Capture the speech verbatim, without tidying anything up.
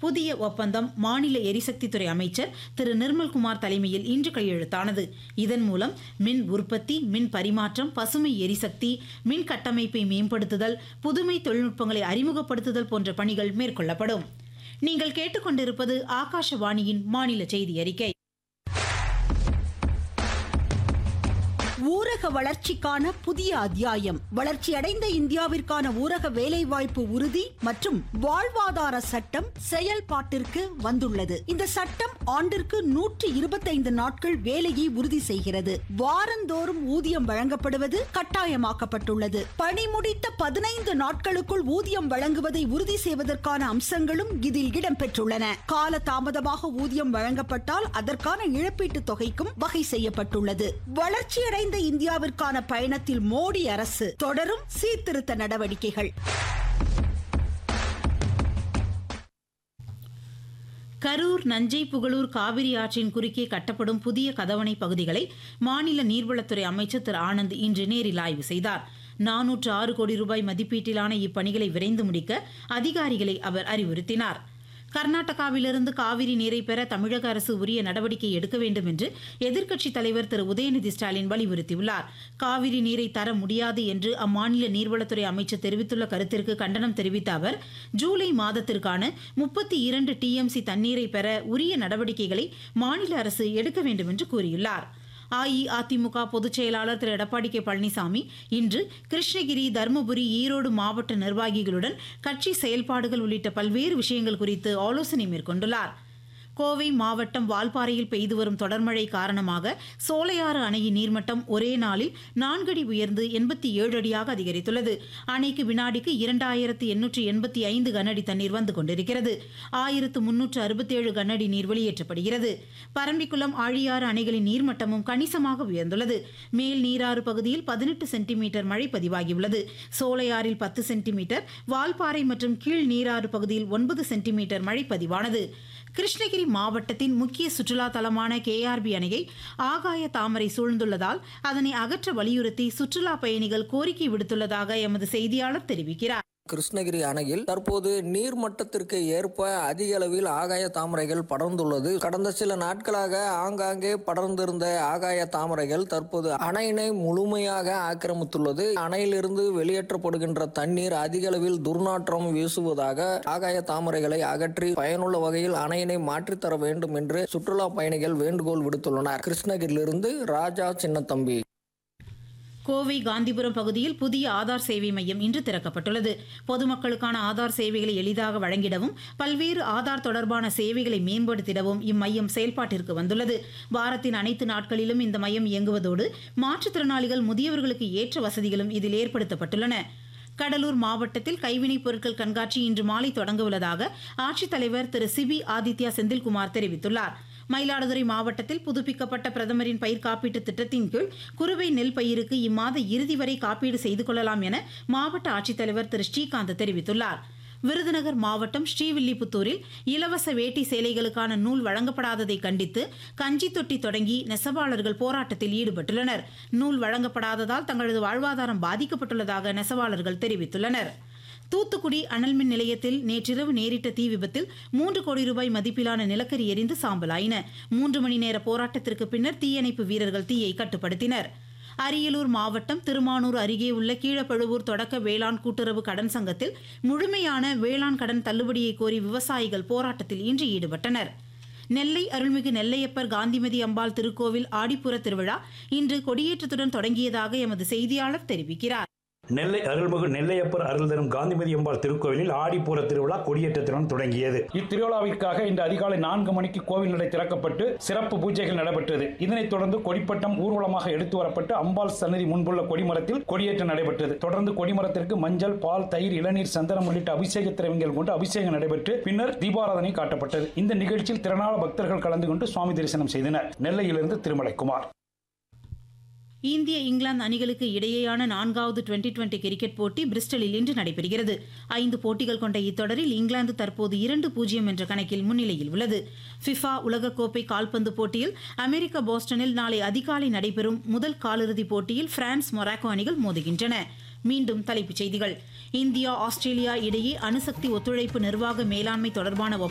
புதிய ஒப்பந்தம் மாநில எரிசக்தித்துறை அமைச்சர் திரு நிர்மல்குமார் தலைமையில் இன்று கையெழுத்தானது. இதன் மூலம் மின் உற்பத்தி, மின் பரிமாற்றம், பசுமை எரிசக்தி, மின் கட்டமைப்பை மேம்படுத்துதல், புதுமை தொழில்நுட்பங்களை அறிமுகப்படுத்துதல் போன்ற பணிகள் மேற்கொள்ளப்படும். நீங்கள் கேட்டுக்கொண்டிருப்பது ஆகாஷவாணியின் மாநில செய்தி அறிக்கை. ஊரக வளர்ச்சிக்கான புதிய அத்தியாயம். வளர்ச்சியடைந்த இந்தியாவிற்கான ஊரக வேலைவாய்ப்பு உறுதி மற்றும் வாழ்வாதார சட்டம் செயல்பாட்டிற்கு வந்துள்ளது. இந்த சட்டம் ஆண்டிற்கு நூற்றி இருபத்தைந்து நாட்கள் வேலையை உறுதி செய்கிறது. வாரந்தோறும் ஊதியம் வழங்கப்படுவது கட்டாயமாக்கப்பட்டுள்ளது. பணி முடித்த பதினைந்து நாட்களுக்குள் ஊதியம் வழங்குவதை உறுதி செய்வதற்கான அம்சங்களும் இதில் இடம்பெற்றுள்ளன. கால தாமதமாக ஊதியம் வழங்கப்பட்டால் அதற்கான இழப்பீட்டுத் தொகைக்கும் வகை செய்யப்பட்டுள்ளது. வளர்ச்சியடைந்த இந்தியாவிற்கான பயணத்தில் மோடி அரசு தொடரும் சீர்திருத்த நடவடிக்கைகள். கரூர், நஞ்சை புகழூர் காவிரி ஆற்றின் குறுக்கே கட்டப்படும் புதிய கதவணை பகுதிகளை மாநில நீர்வளத்துறை அமைச்சர் திரு ஆனந்த் இன்று நேரில் ஆய்வு செய்தார். நானூற்று ஆறு கோடி ரூபாய் மதிப்பீட்டிலான இப்பணிகளை விரைந்து முடிக்க அதிகாரிகளை அவர் அறிவுறுத்தினார். கர்நாடகாவிலிருந்து காவிரி நீரை பெற தமிழக அரசு உரிய நடவடிக்கை எடுக்க வேண்டும் என்று எதிர்க்கட்சித் தலைவர் திரு உதயநிதி ஸ்டாலின் வலியுறுத்தியுள்ளார். காவிரி நீரை தர முடியாது என்று அம்மாநில நீர்வளத்துறை அமைச்சர் தெரிவித்துள்ள கருத்திற்கு கண்டனம் தெரிவித்த அவர், ஜூலை மாதத்திற்கான முப்பத்தி இரண்டு டிஎம்சி தண்ணீரை பெற உரிய நடவடிக்கைகளை மாநில அரசு எடுக்க வேண்டும் என்று கூறியுள்ளார். அஇஅதிமுக பொதுச் செயலாளர் திரு எடப்பாடி கே பழனிசாமி இன்று கிருஷ்ணகிரி, தருமபுரி, ஈரோடு மாவட்ட நிர்வாகிகளுடன் கட்சி செயல்பாடுகள் உள்ளிட்ட பல்வேறு விஷயங்கள் குறித்து ஆலோசனை மேற்கொண்டுள்ளார். கோவை மாவட்டம் வால்பாறையில் பெய்து வரும் தொடர்மழை காரணமாக சோலையாறு அணையின் நீர்மட்டம் ஒரே நாளில் நான்கு அடி உயர்ந்து எண்பத்தி ஏழு அடியாக அதிகரித்துள்ளது. அணைக்கு வினாடிக்கு இரண்டாயிரத்து எண்ணூற்று எண்பத்தி ஐந்து கனஅடி தண்ணீர் வந்து கொண்டிருக்கிறது. ஆயிரத்து முன்னூற்று அறுபத்தி ஏழு கனஅடி நீர் வெளியேற்றப்படுகிறது. பரம்பிக்குளம், ஆழியாறு அணைகளின் நீர்மட்டமும் கணிசமாக உயர்ந்துள்ளது. மேல் நீராறு பகுதியில் பதினெட்டு சென்டிமீட்டர் மழை பதிவாகியுள்ளது. சோலையாறில் பத்து சென்டிமீட்டர், வால்பாறை மற்றும் கீழ் நீராறு பகுதியில் ஒன்பது சென்டிமீட்டர் மழை பதிவானது. கிருஷ்ணகிரி மாவட்டத்தின் முக்கிய சுற்றுலா தலமான கேஆர்பி அணையை ஆகாய தாமரை சூழ்ந்துள்ளதால் அதனை அகற்ற வலியுறுத்தி சுற்றுலா பயணிகள் கோரிக்கை விடுத்துள்ளதாக எமது செய்தியாளர் தெரிவிக்கிறார். கிருஷ்ணகிரி அணையில் தற்போது நீர்மட்டத்திற்கு ஏற்ப அதிக அளவில் ஆகாய தாமரைகள் படர்ந்துள்ளது. கடந்த சில நாட்களாக ஆங்காங்கே படர்ந்திருந்த ஆகாய தாமரைகள் தற்போது அணையினை முழுமையாக ஆக்கிரமித்துள்ளது. அணையிலிருந்து வெளியேற்றப்படுகின்ற தண்ணீர் அதிக அளவில் துர்நாற்றம் வீசுவதாக ஆகாய தாமரைகளை அகற்றி பயனுள்ள வகையில் அணையினை மாற்றித்தர வேண்டும் என்று சுற்றுலா பயணிகள் வேண்டுகோள் விடுத்துள்ளனர். கிருஷ்ணகிரியிலிருந்து ராஜா சின்னத்தம்பி. கோவை காந்திபுரம் பகுதியில் புதிய ஆதார் சேவை மையம் இன்று திறக்கப்பட்டுள்ளது. பொதுமக்களுக்கான ஆதார் சேவைகளை எளிதாக வழங்கிடவும் பல்வேறு ஆதார் தொடர்பான சேவைகளை மேம்படுத்திடவும் இம்மையம் செயல்பாட்டிற்கு வந்துள்ளது. வாரத்தின் அனைத்து நாட்களிலும் இந்த மையம் இயங்குவதோடு மாற்றுத்திறனாளிகள், முதியவர்களுக்கு ஏற்ற வசதிகளும் இதில் ஏற்படுத்தப்பட்டுள்ளன. கடலூர் மாவட்டத்தில் கைவினைப் பொருட்கள் கண்காட்சி இன்று மாலை தொடங்க உள்ளதாக ஆட்சித்தலைவர் திரு சிபி ஆதித்யா செந்தில்குமார் தெரிவித்துள்ளார். மயிலாடுதுறை மாவட்டத்தில் புதுப்பிக்கப்பட்ட பிரதமரின் பயிர் காப்பீட்டு திட்டத்தின் கீழ் குறுவை நெல் பயிருக்கு இம்மாத இறுதி வரை காப்பீடு செய்து கொள்ளலாம் என மாவட்ட ஆட்சித்தலைவர் திரு ஸ்ரீகாந்த் தெரிவித்துள்ளார். விருதுநகர் மாவட்டம் ஸ்ரீவில்லிபுத்தூரில் இலவச வேட்டி சேலைகளுக்கான நூல் வழங்கப்படாததை கண்டித்து கஞ்சி தொட்டி தொடங்கி நெசவாளர்கள் போராட்டத்தில் ஈடுபட்டுள்ளனர். நூல் வழங்கப்படாததால் தங்களது வாழ்வாதாரம் பாதிக்கப்பட்டுள்ளதாக நெசவாளர்கள் தெரிவித்துள்ளனர். தூத்துக்குடி அனல்மின் நிலையத்தில் நேற்றிரவு நேரிட்ட தீ விபத்தில் மூன்று கோடி ரூபாய் மதிப்பிலான நிலக்கரி எரிந்து சாம்பலாயின. மூன்று மணி நேர போராட்டத்திற்கு பின்னர் தீயணைப்பு வீரர்கள் தீயை கட்டுப்படுத்தினர். அரியலூர் மாவட்டம் திருமானூர் அருகே உள்ள கீழப்பழுவூர் தொடக்க வேளாண் கூட்டுறவு கடன் சங்கத்தில் முழுமையான வேளாண் கடன் தள்ளுபடியை கோரி விவசாயிகள் போராட்டத்தில் இன்று ஈடுபட்டனர். நெல்லை அருள்மிகு நெல்லையப்பர் காந்திமதி அம்பாள் திருக்கோவில் ஆடிப்புற திருவிழா இன்று கொடியேற்றத்துடன் தொடங்கியதாக எமது செய்தியாளர் தெரிவிக்கிறார். நெல்லை அருள்மிகு நெல்லையப்பர் அருள் தரும் காந்திமதி அம்பாள் திருக்கோவிலில் ஆடிப்பூர திருவிழா கொடியேற்றத்துடன் தொடங்கியது. இத்திருவிழாவிற்காக இன்று அதிகாலை நான்கு மணிக்கு கோவில் நடை திறக்கப்பட்டு சிறப்பு பூஜைகள் நடைபெற்றது. இதனைத் தொடர்ந்து கொடிப்பட்டம் ஊர்வலமாக எடுத்து வரப்பட்டு அம்பாள் சன்னதி முன்புள்ள கொடிமரத்தில் கொடியேற்றம் நடைபெற்றது. தொடர்ந்து கொடிமரத்திற்கு மஞ்சள், பால், தயிர், இளநீர், சந்தனம் உள்ளிட்ட அபிஷேக திரவியங்கள் கொண்டு அபிஷேகம் நடைபெற்று பின்னர் தீபாராதனை காட்டப்பட்டது. இந்த நிகழ்ச்சியில் திரளான பக்தர்கள் கலந்து கொண்டு சுவாமி தரிசனம் செய்தனர். நெல்லையிலிருந்து திருமலைக்குமார். இந்திய, இங்கிலாந்து அணிகளுக்கு இடையேயான நான்காவது டுவெண்டி டுவெண்டி கிரிக்கெட் போட்டி பிரிஸ்டலில் இன்று நடைபெறுகிறது. ஐந்து போட்டிகள் கொண்ட இத்தொடரில் இங்கிலாந்து தற்போது இரண்டு பூஜ்ஜியம் என்ற கணக்கில் முன்னிலையில் உள்ளது. ஃபிஃபா உலகக்கோப்பை கால்பந்து போட்டியில் அமெரிக்க போஸ்டனில் நாளை அதிகாலை நடைபெறும் முதல் காலிறுதிப் போட்டியில் பிரான்ஸ், மொராக்கோ அணிகள் மோதுகின்றன. மீண்டும் தலைப்புச் செய்திகள். இந்தியா, ஆஸ்திரேலியா இடையே அணுசக்தி ஒத்துழைப்பு நிர்வாக மேலாண்மை தொடர்பான